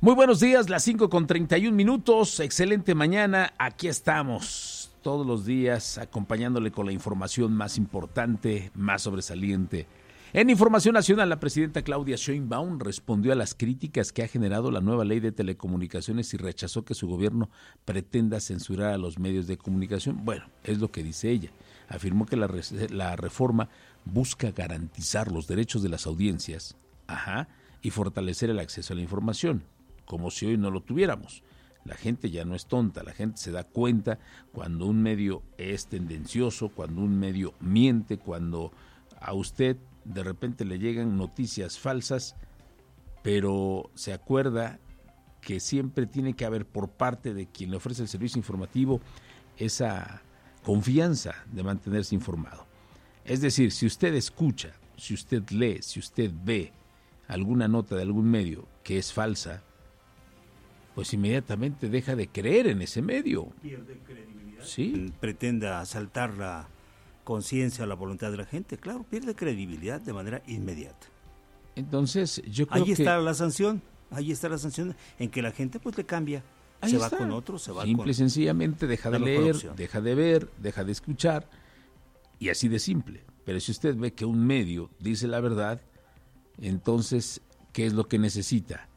Muy buenos días, las 5:31. Excelente mañana. Aquí estamos todos los días acompañándole con la información más importante, más sobresaliente. En Información Nacional, la presidenta Claudia Sheinbaum respondió a las críticas que ha generado la nueva ley de telecomunicaciones y rechazó que su gobierno pretenda censurar a los medios de comunicación. Bueno, es lo que dice ella. Afirmó que la reforma busca garantizar los derechos de las audiencias, y fortalecer el acceso a la información, como si hoy no lo tuviéramos. La gente ya no es tonta, la gente se da cuenta cuando un medio es tendencioso, cuando un medio miente, cuando a usted de repente le llegan noticias falsas, pero se acuerda que siempre tiene que haber por parte de quien le ofrece el servicio informativo esa confianza de mantenerse informado. Es decir, si usted escucha, si usted lee, si usted ve alguna nota de algún medio que es falsa, pues inmediatamente deja de creer en ese medio. Pierde credibilidad. Sí. Pretenda asaltar la conciencia o la voluntad de la gente, claro, pierde credibilidad de manera inmediata. Entonces, yo creo ahí está la sanción en que la gente pues le cambia. Ahí se está. Va con otro, se va Simple con... y sencillamente deja de leer, deja de ver, deja de escuchar, y así de simple. Pero si usted ve que un medio dice la verdad, entonces, ¿qué es lo que necesita?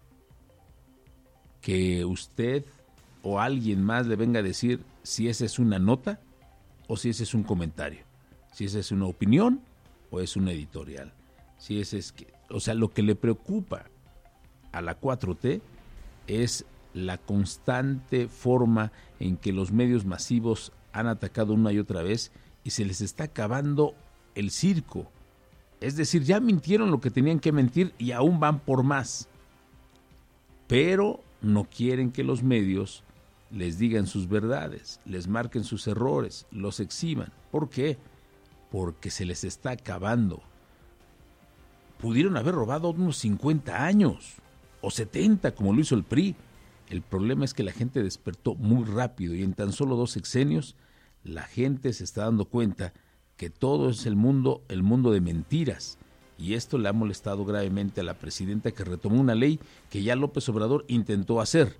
Que usted o alguien más le venga a decir si esa es una nota o si ese es un comentario, si esa es una opinión o es un editorial. Si ese es o sea, lo que le preocupa a la 4T es la constante forma en que los medios masivos han atacado una y otra vez y se les está acabando el circo. Es decir, ya mintieron lo que tenían que mentir y aún van por más. Pero no quieren que los medios les digan sus verdades, les marquen sus errores, los exhiban. ¿Por qué? Porque se les está acabando. Pudieron haber robado unos 50 años o 70 como lo hizo el PRI. El problema es que la gente despertó muy rápido y en tan solo 2 sexenios la gente se está dando cuenta que todo es el mundo de mentiras. Y esto le ha molestado gravemente a la presidenta, que retomó una ley que ya López Obrador intentó hacer.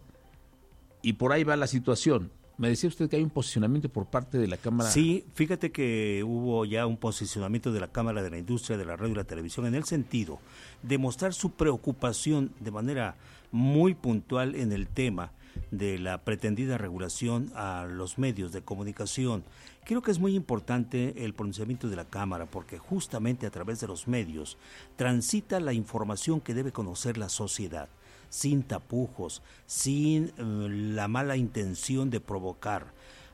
Y por ahí va la situación. Me decía usted que hay un posicionamiento por parte de la Cámara. Sí, fíjate que hubo ya un posicionamiento de la Cámara de la Industria de la Radio y la Televisión en el sentido de mostrar su preocupación de manera muy puntual en el tema de la pretendida regulación a los medios de comunicación. Creo que es muy importante el pronunciamiento de la Cámara porque justamente a través de los medios transita la información que debe conocer la sociedad, sin tapujos, sin la mala intención de provocar.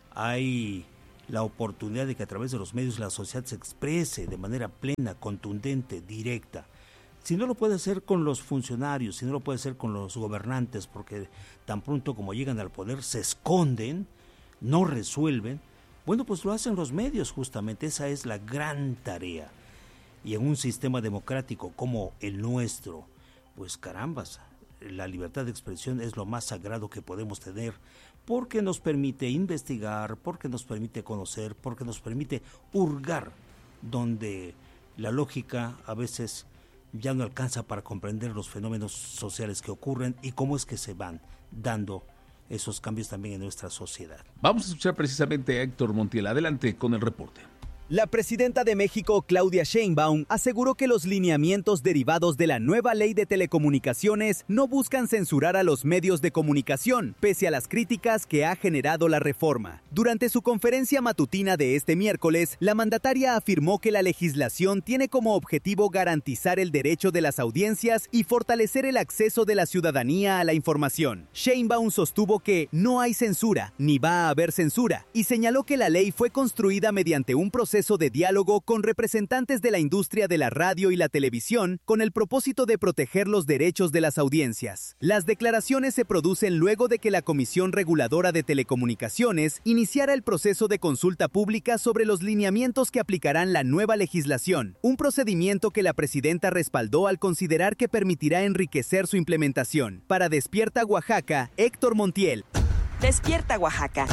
Hay la oportunidad de que a través de los medios la sociedad se exprese de manera plena, contundente, directa. Si no lo puede hacer con los funcionarios, si no lo puede hacer con los gobernantes, porque tan pronto como llegan al poder se esconden, no resuelven, bueno, pues lo hacen los medios justamente, esa es la gran tarea. Y en un sistema democrático como el nuestro, pues carambas, la libertad de expresión es lo más sagrado que podemos tener, porque nos permite investigar, porque nos permite conocer, porque nos permite hurgar, donde la lógica a veces ya no alcanza para comprender los fenómenos sociales que ocurren y cómo es que se van dando esos cambios también en nuestra sociedad. Vamos a escuchar precisamente a Héctor Montiel. Adelante con el reporte. La presidenta de México, Claudia Sheinbaum, aseguró que los lineamientos derivados de la nueva ley de telecomunicaciones no buscan censurar a los medios de comunicación, pese a las críticas que ha generado la reforma. Durante su conferencia matutina de este miércoles, la mandataria afirmó que la legislación tiene como objetivo garantizar el derecho de las audiencias y fortalecer el acceso de la ciudadanía a la información. Sheinbaum sostuvo que no hay censura, ni va a haber censura, y señaló que la ley fue construida mediante un proceso de diálogo con representantes de la industria de la radio y la televisión con el propósito de proteger los derechos de las audiencias. Las declaraciones se producen luego de que la Comisión Reguladora de Telecomunicaciones iniciara el proceso de consulta pública sobre los lineamientos que aplicarán la nueva legislación, un procedimiento que la presidenta respaldó al considerar que permitirá enriquecer su implementación. Para Despierta Oaxaca, Héctor Montiel. Despierta Oaxaca.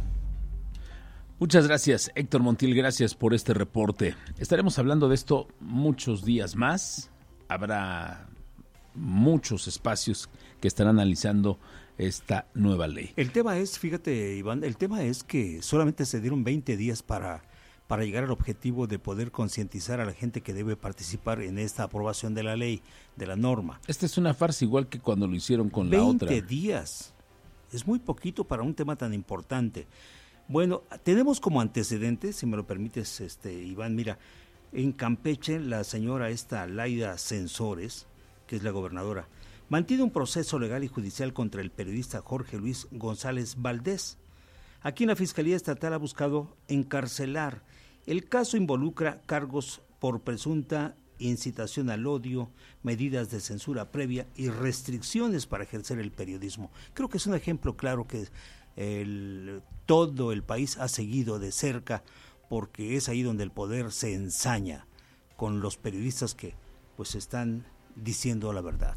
Muchas gracias, Héctor Montiel, gracias por este reporte. Estaremos hablando de esto muchos días más. Habrá muchos espacios que están analizando esta nueva ley. El tema es, fíjate, Iván, el tema es que solamente se dieron 20 días para llegar al objetivo de poder concientizar a la gente que debe participar en esta aprobación de la ley, de la norma. Esta es una farsa igual que cuando lo hicieron con la otra. 20 días. Es muy poquito para un tema tan importante. Bueno, tenemos como antecedentes, si me lo permites, Iván, mira, en Campeche la señora Laida Sensores, que es la gobernadora, mantiene un proceso legal y judicial contra el periodista Jorge Luis González Valdés. Aquí la Fiscalía Estatal ha buscado encarcelar. El caso involucra cargos por presunta incitación al odio, medidas de censura previa y restricciones para ejercer el periodismo. Creo que es un ejemplo claro que todo el país ha seguido de cerca, porque es ahí donde el poder se ensaña con los periodistas que pues están diciendo la verdad.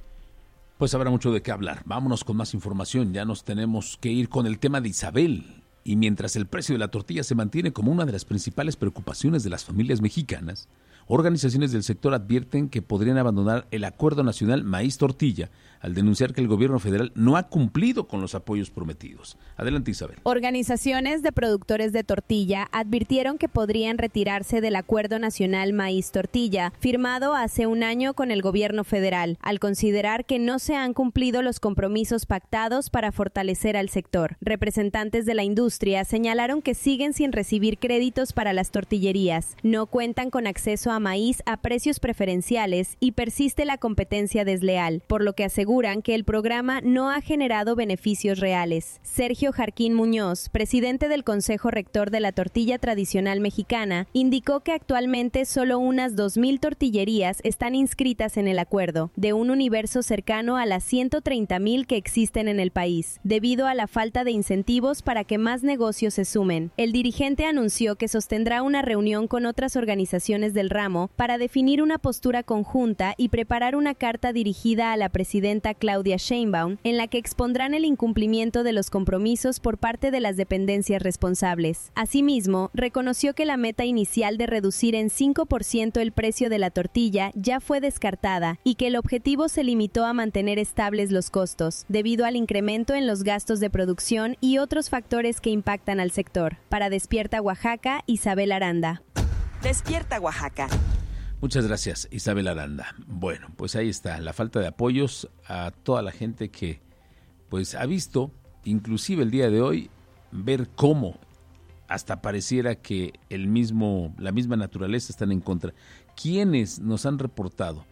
Pues habrá mucho de qué hablar. Vámonos con más información. Ya nos tenemos que ir con el tema de Isabel. Y mientras el precio de la tortilla se mantiene como una de las principales preocupaciones de las familias mexicanas, organizaciones del sector advierten que podrían abandonar el Acuerdo Nacional Maíz-Tortilla al denunciar que el gobierno federal no ha cumplido con los apoyos prometidos. Adelante, Isabel. Organizaciones de productores de tortilla advirtieron que podrían retirarse del Acuerdo Nacional Maíz-Tortilla, firmado hace un año con el gobierno federal, al considerar que no se han cumplido los compromisos pactados para fortalecer al sector. Representantes de la industria señalaron que siguen sin recibir créditos para las tortillerías, no cuentan con acceso a maíz a precios preferenciales y persiste la competencia desleal, por lo que aseguran que el programa no ha generado beneficios reales. Sergio Jarquín Muñoz, presidente del Consejo Rector de la Tortilla Tradicional Mexicana, indicó que actualmente solo unas 2,000 tortillerías están inscritas en el acuerdo, de un universo cercano a las 130,000 que existen en el país, debido a la falta de incentivos para que más negocios se sumen. El dirigente anunció que sostendrá una reunión con otras organizaciones del ramo para definir una postura conjunta y preparar una carta dirigida a la presidenta Claudia Sheinbaum, en la que expondrán el incumplimiento de los compromisos por parte de las dependencias responsables. Asimismo, reconoció que la meta inicial de reducir en 5% el precio de la tortilla ya fue descartada y que el objetivo se limitó a mantener estables los costos, debido al incremento en los gastos de producción y otros factores que impactan al sector. Para Despierta Oaxaca, Isabel Aranda. Despierta Oaxaca. Muchas gracias, Isabel Aranda. Bueno, pues ahí está, la falta de apoyos a toda la gente que pues ha visto, inclusive el día de hoy, ver cómo hasta pareciera que la misma naturaleza están en contra. ¿Quiénes nos han reportado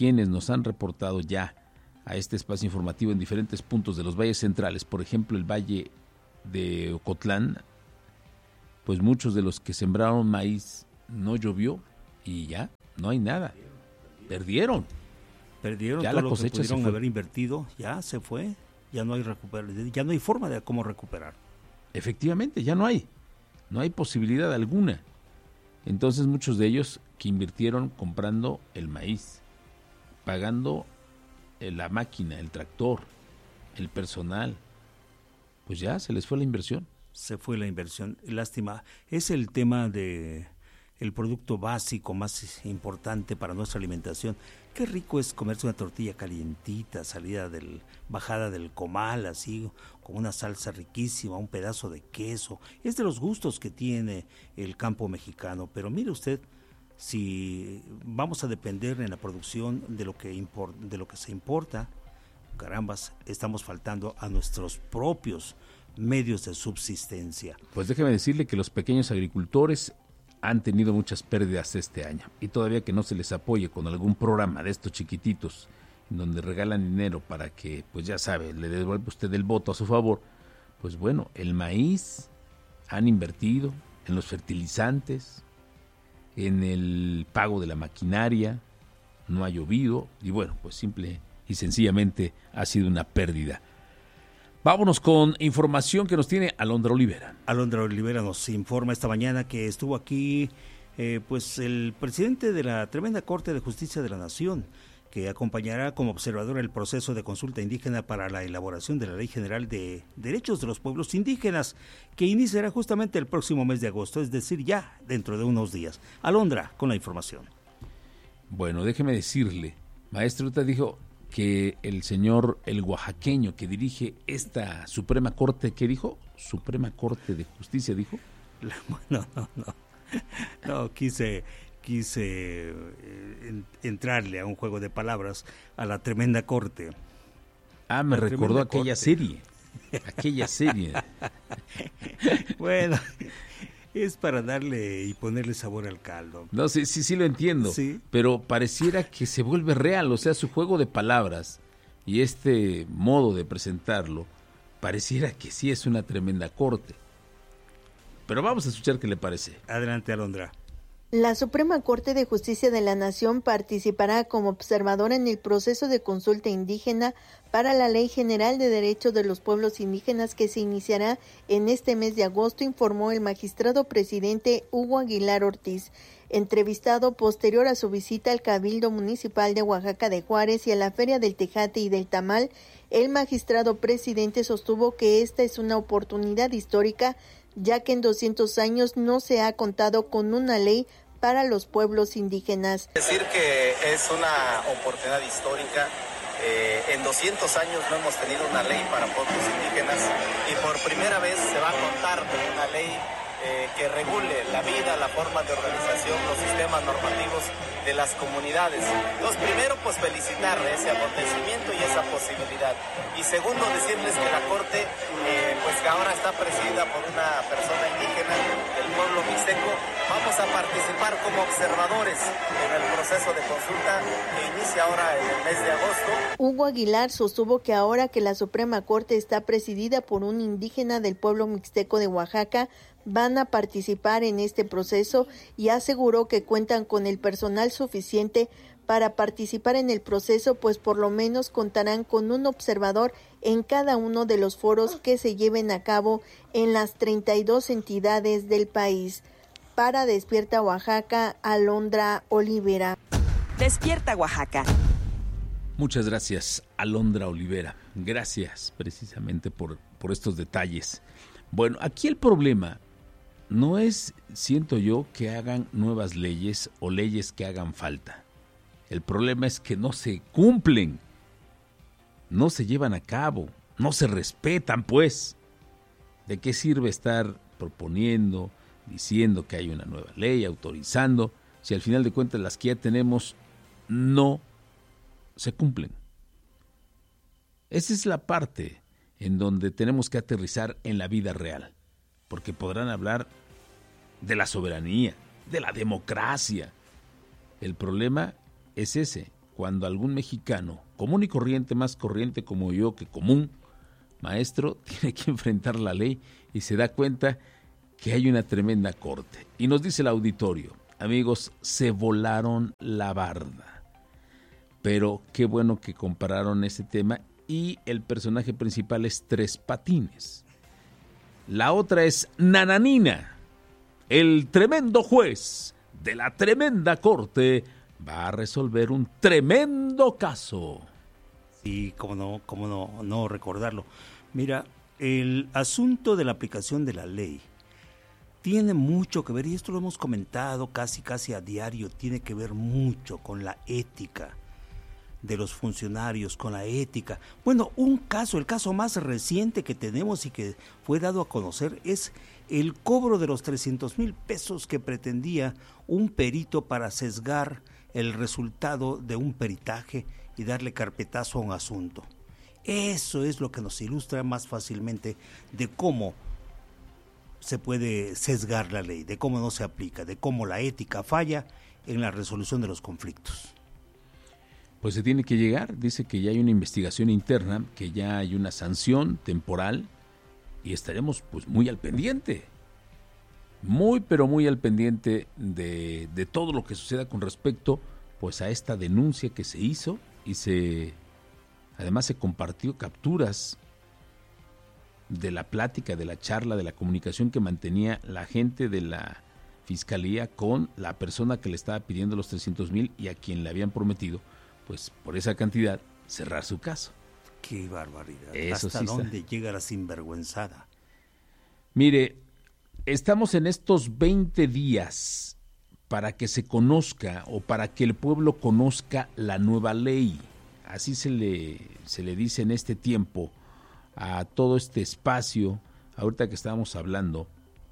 ya a este espacio informativo en diferentes puntos de los valles centrales? Por ejemplo, el valle de Ocotlán, pues muchos de los que sembraron maíz no llovió y ya no hay nada. Perdieron Ya la todo cosecha lo que pudieron se fue. haber invertido, ya se fue. Ya no hay forma de cómo recuperar. Efectivamente, ya no hay posibilidad alguna. Entonces muchos de ellos que invirtieron comprando el maíz, pagando la máquina, el tractor, el personal, pues ya se les fue la inversión. Se fue la inversión. Lástima. Es el tema de el producto básico más importante para nuestra alimentación. Qué rico es comerse una tortilla calientita, bajada del comal, así, con una salsa riquísima, un pedazo de queso. Es de los gustos que tiene el campo mexicano. Pero mire usted, si vamos a depender en la producción de lo que se importa, carambas, estamos faltando a nuestros propios medios de subsistencia. Pues déjeme decirle que los pequeños agricultores han tenido muchas pérdidas este año y todavía que no se les apoye con algún programa de estos chiquititos en donde regalan dinero para que, pues ya sabe, le devuelva usted el voto a su favor, pues bueno, el maíz han invertido en los fertilizantes, en el pago de la maquinaria, no ha llovido y bueno, pues simple y sencillamente ha sido una pérdida. Vámonos con información que nos tiene Alondra Olivera. Alondra Olivera nos informa esta mañana que estuvo aquí pues el presidente de la tremenda Corte de Justicia de la Nación, que acompañará como observador el proceso de consulta indígena para la elaboración de la Ley General de Derechos de los Pueblos Indígenas, que iniciará justamente el próximo mes de agosto, es decir, ya dentro de unos días. Alondra, con la información. Bueno, déjeme decirle, maestro, usted dijo, que el señor, el oaxaqueño que dirige esta Suprema Corte, ¿qué dijo? Suprema Corte de Justicia, dijo. No, quise entrarle a un juego de palabras a la tremenda corte. Me recordó aquella serie. Bueno, es para darle y ponerle sabor al caldo. No, sí lo entiendo, ¿Sí? Pero pareciera que se vuelve real, o sea, su juego de palabras y este modo de presentarlo, pareciera que sí es una tremenda corte. Pero vamos a escuchar qué le parece. Adelante, Alondra. La Suprema Corte de Justicia de la Nación participará como observadora en el proceso de consulta indígena para la Ley General de Derechos de los Pueblos Indígenas que se iniciará en este mes de agosto, informó el magistrado presidente Hugo Aguilar Ortiz. Entrevistado posterior a su visita al Cabildo Municipal de Oaxaca de Juárez y a la Feria del Tejate y del Tamal, el magistrado presidente sostuvo que esta es una oportunidad histórica, ya que en 200 años no se ha contado con una ley para los pueblos indígenas. Decir que es una oportunidad histórica. En 200 años no hemos tenido una ley para pueblos indígenas y por primera vez se va a contar con una ley que regule la vida, la forma de organización, los sistemas normativos de las comunidades. Entonces, primero, pues felicitar ese acontecimiento y esa posibilidad. Y segundo, decirles que la Corte, pues que ahora está presidida por una persona indígena del pueblo mixteco. Vamos a participar como observadores en el proceso de consulta que inicia ahora en el mes de agosto. Hugo Aguilar sostuvo que ahora que la Suprema Corte está presidida por un indígena del pueblo mixteco de Oaxaca, van a participar en este proceso y aseguró que cuentan con el personal suficiente para participar en el proceso, pues por lo menos contarán con un observador en cada uno de los foros que se lleven a cabo en las 32 entidades del país. Para Despierta Oaxaca, Alondra Olivera. Despierta Oaxaca. Muchas gracias, Alondra Olivera. Gracias precisamente por estos detalles. Bueno, aquí el problema no es, siento yo, que hagan nuevas leyes o leyes que hagan falta. El problema es que no se cumplen, no se llevan a cabo, no se respetan, pues. ¿De qué sirve estar proponiendo, diciendo que hay una nueva ley, autorizando, si al final de cuentas las que ya tenemos no se cumplen? Esa es la parte en donde tenemos que aterrizar en la vida real, porque podrán hablar de la soberanía, de la democracia. El problema es ese, cuando algún mexicano común y corriente, más corriente como yo que común, maestro, tiene que enfrentar la ley y se da cuenta que hay una tremenda corte. Y nos dice el auditorio, amigos, se volaron la barda. Pero qué bueno que compararon ese tema y el personaje principal es Tres Patines. La otra es Nananina. El tremendo juez de la tremenda corte va a resolver un tremendo caso. Sí, cómo no recordarlo. Mira, el asunto de la aplicación de la ley tiene mucho que ver, y esto lo hemos comentado casi a diario, tiene que ver mucho con la ética de los funcionarios, con la ética. Bueno, el caso más reciente que tenemos y que fue dado a conocer es el cobro de los 300,000 pesos que pretendía un perito para sesgar el resultado de un peritaje y darle carpetazo a un asunto. Eso es lo que nos ilustra más fácilmente de cómo se puede sesgar la ley, de cómo no se aplica, de cómo la ética falla en la resolución de los conflictos. Pues se tiene que llegar, dice que ya hay una investigación interna, que ya hay una sanción temporal y estaremos pues muy al pendiente, pero muy al pendiente de todo lo que suceda con respecto pues a esta denuncia que se hizo y además se compartió capturas de la plática, de la charla, de la comunicación que mantenía la gente de la fiscalía con la persona que le estaba pidiendo los 300,000 y a quien le habían prometido pues por esa cantidad cerrar su caso. ¡Qué barbaridad! Eso ¿Hasta sí dónde llega la sinvergüenzada? Mire, estamos en estos 20 días para que se conozca o para que el pueblo conozca la nueva ley. así se le dice en este tiempo a todo este espacio, ahorita que estábamos hablando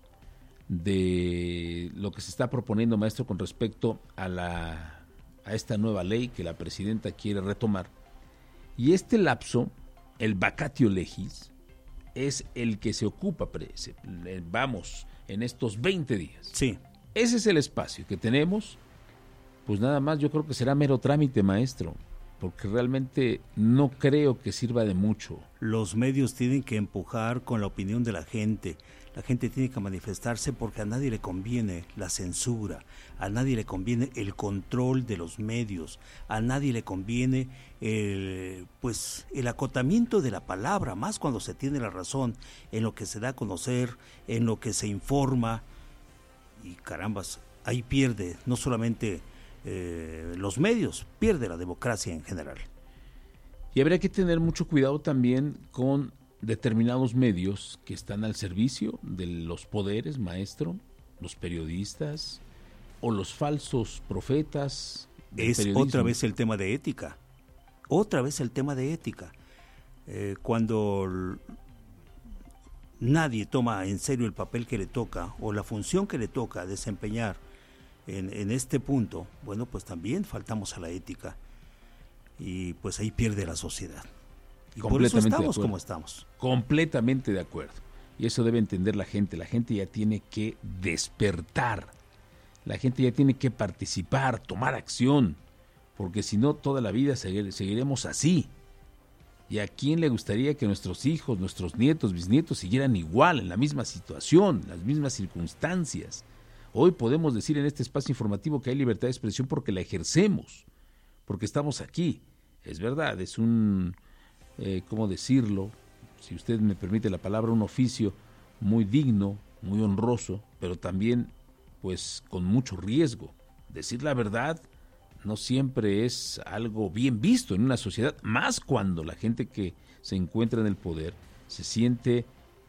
de lo que se está proponiendo, maestro, con respecto a esta nueva ley que la presidenta quiere retomar. Y este lapso, el vacatio legis, es el que se ocupa, vamos, en estos 20 días. Sí. Ese es el espacio que tenemos. Pues nada más yo creo que será mero trámite, maestro, porque realmente no creo que sirva de mucho. Los medios tienen que empujar con la opinión de la gente. La gente tiene que manifestarse porque a nadie le conviene la censura, a nadie le conviene el control de los medios, a nadie le conviene el acotamiento de la palabra, más cuando se tiene la razón en lo que se da a conocer, en lo que se informa. Y carambas, ahí pierde no solamente los medios, pierde la democracia en general. Y habría que tener mucho cuidado también con determinados medios que están al servicio de los poderes, maestro, los periodistas o los falsos profetas del periodismo. Otra vez el tema de ética, cuando nadie toma en serio el papel que le toca o la función que le toca desempeñar en este punto, bueno, pues también faltamos a la ética y pues ahí pierde la sociedad. Y por eso estamos como estamos. Completamente de acuerdo. Y eso debe entender la gente. La gente ya tiene que despertar. La gente ya tiene que participar, tomar acción. Porque si no, toda la vida seguiremos así. ¿Y a quién le gustaría que nuestros hijos, nuestros nietos, bisnietos siguieran igual, en la misma situación, las mismas circunstancias? Hoy podemos decir en este espacio informativo que hay libertad de expresión porque la ejercemos, porque estamos aquí. Es verdad, es un... ¿cómo decirlo? Si usted me permite la palabra, un oficio muy digno, muy honroso, pero también pues con mucho riesgo. Decir la verdad no siempre es algo bien visto en una sociedad, más cuando la gente que se encuentra en el poder se siente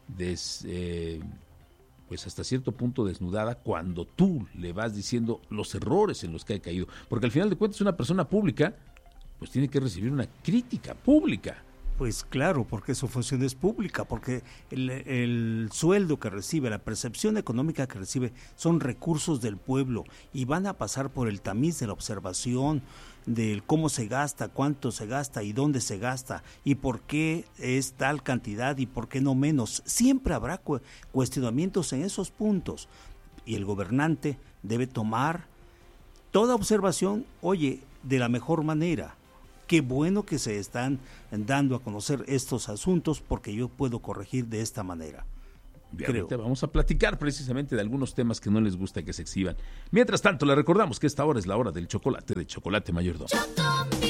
pues hasta cierto punto desnudada cuando tú le vas diciendo los errores en los que ha caído, porque al final de cuentas una persona pública pues tiene que recibir una crítica pública. Pues claro, porque su función es pública, porque el sueldo que recibe, la percepción económica que recibe son recursos del pueblo y van a pasar por el tamiz de la observación, del cómo se gasta, cuánto se gasta y dónde se gasta y por qué es tal cantidad y por qué no menos. Siempre habrá cuestionamientos en esos puntos y el gobernante debe tomar toda observación, de la mejor manera. Qué bueno que se están dando a conocer estos asuntos porque yo puedo corregir de esta manera. Ahorita vamos a platicar precisamente de algunos temas que no les gusta que se exhiban. Mientras tanto, le recordamos que esta hora es la hora del chocolate de Chocolate Mayordomo.